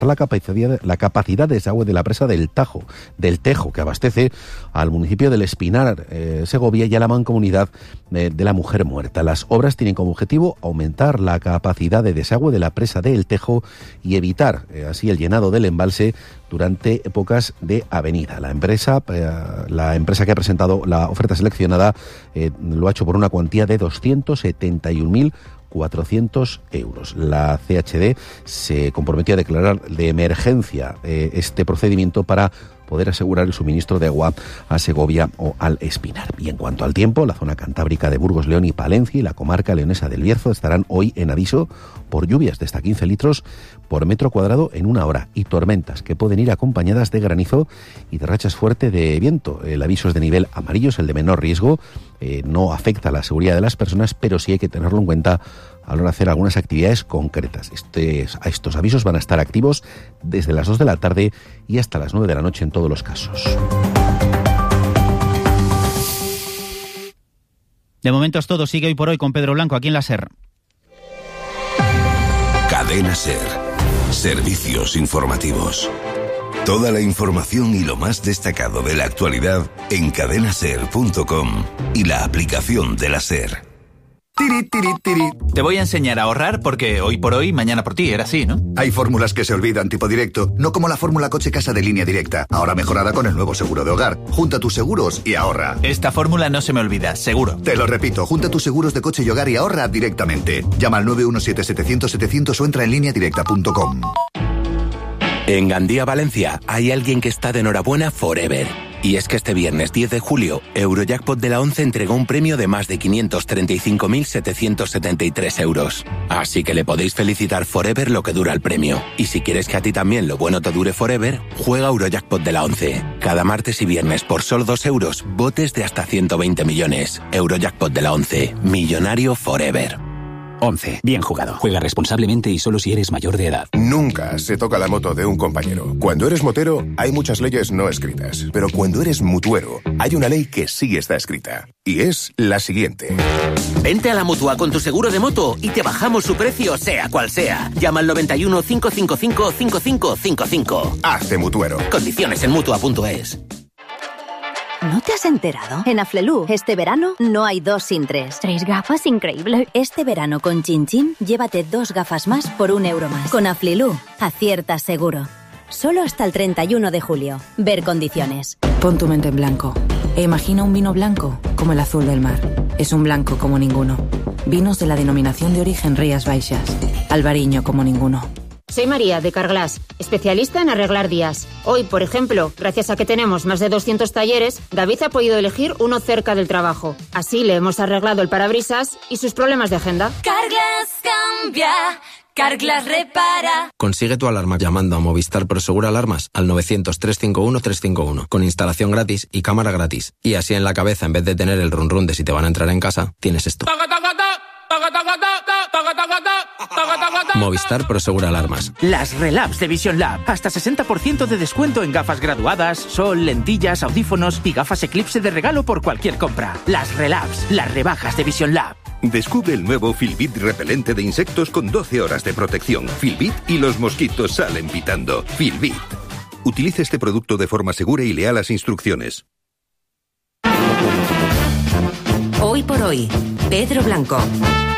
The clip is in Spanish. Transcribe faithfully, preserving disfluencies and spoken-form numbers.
la capacidad, la capacidad de desagüe de la presa del Tajo, del Tejo, que abastece al municipio del Espinar, eh, Segovia, y a la mancomunidad eh, de la Mujer Muerta. Las obras tienen como objetivo aumentar la capacidad de desagüe de la presa del Tejo y evitar eh, así el llenado del embalse durante épocas de avenida. La empresa, eh, la empresa que ha presentado la oferta seleccionada eh, lo ha hecho por una cuantía de doscientos setenta y un mil cuatrocientos euros. La C H D se comprometió a declarar de emergencia eh, este procedimiento para poder asegurar el suministro de agua a Segovia o al Espinar. Y en cuanto al tiempo, la zona cantábrica de Burgos, León y Palencia y la comarca leonesa del Bierzo estarán hoy en aviso por lluvias de hasta quince litros por metro cuadrado en una hora y tormentas que pueden ir acompañadas de granizo y de rachas fuertes de viento. El aviso es de nivel amarillo, es el de menor riesgo, eh, no afecta a la seguridad de las personas, pero sí hay que tenerlo en cuenta a la hora de hacer algunas actividades concretas. Este, estos avisos van a estar activos desde las dos de la tarde y hasta las nueve de la noche en todos los casos. De momento es todo. Sigue Hoy por Hoy con Pedro Blanco aquí en la SER. Cadena SER. Servicios informativos. Toda la información y lo más destacado de la actualidad en cadena ser punto com y la aplicación de la SER. Tiri, tiri, tiri. Te voy a enseñar a ahorrar porque hoy por hoy, mañana por ti, era así, ¿no? Hay fórmulas que se olvidan, tipo directo, no como la fórmula coche-casa de Línea Directa, ahora mejorada con el nuevo seguro de hogar. Junta tus seguros y ahorra. Esta fórmula no se me olvida, seguro. Te lo repito, junta tus seguros de coche y hogar y ahorra directamente. Llama al nueve uno siete, setecientos, setecientos o entra en línea directa punto com. En Gandía, Valencia, hay alguien que está de enhorabuena forever. Y es que este viernes diez de julio, Eurojackpot de la once entregó un premio de más de quinientos treinta y cinco mil setecientos setenta y tres euros. Así que le podéis felicitar forever lo que dura el premio. Y si quieres que a ti también lo bueno te dure forever, juega Eurojackpot de la once. Cada martes y viernes por solo dos euros, botes de hasta ciento veinte millones. Eurojackpot de la once. Millonario forever. once. Bien jugado. Juega responsablemente y solo si eres mayor de edad. Nunca se toca la moto de un compañero. Cuando eres motero, hay muchas leyes no escritas. Pero cuando eres mutuero, hay una ley que sí está escrita. Y es la siguiente. Vente a la Mutua con tu seguro de moto y te bajamos su precio, sea cual sea. Llama al noventa y uno, cinco cinco cinco, cinco cinco cinco cinco. Hazte mutuero. Condiciones en mutua punto es. ¿No te has enterado? En Aflelu, este verano no hay dos sin tres. Tres gafas, increíble. Este verano con Chin Chin, llévate dos gafas más por un euro más. Con Aflelu, aciertas seguro. Solo hasta el treinta y uno de julio. Ver condiciones. Pon tu mente en blanco e imagina un vino blanco como el azul del mar. Es un blanco como ninguno. Vinos de la denominación de origen Rías Baixas. Albariño como ninguno. Soy María, de Carglass, especialista en arreglar días. Hoy, por ejemplo, gracias a que tenemos más de doscientos talleres, David ha podido elegir uno cerca del trabajo. Así le hemos arreglado el parabrisas y sus problemas de agenda. Carglass cambia, Carglass repara. Consigue tu alarma llamando a Movistar Prosegur Alarmas al novecientos, trescientos cincuenta y uno, trescientos cincuenta y uno, con instalación gratis y cámara gratis. Y así en la cabeza, en vez de tener el run run de si te van a entrar en casa, tienes esto. Movistar Prosegur Alarmas. Las Relabs de Vision Lab. Hasta sesenta por ciento de descuento en gafas graduadas, sol, lentillas, audífonos y gafas Eclipse de regalo por cualquier compra. Las Relabs, las rebajas de Vision Lab. Descubre el nuevo Filbit repelente de insectos con doce horas de protección. Filbit y los mosquitos salen pitando. Filbit. Utilice este producto de forma segura y lea las instrucciones. Hoy por hoy, Pedro Blanco.